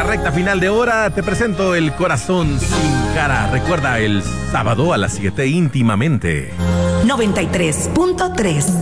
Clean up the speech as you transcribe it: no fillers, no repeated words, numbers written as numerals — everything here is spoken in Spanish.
recta final de hora, te presento El Corazón Sin Cara. Recuerda, el sábado a las 7 íntimamente. 93.3